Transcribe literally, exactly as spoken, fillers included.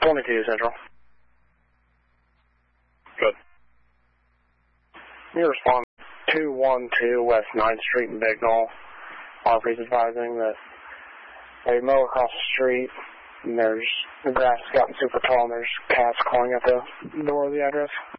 twenty-two Central. Good. You respond two one two West ninth Street in Bignall. Officer's advising that they mow across the street, and there's the grass has gotten super tall, and there's cats clawing at the door of the address.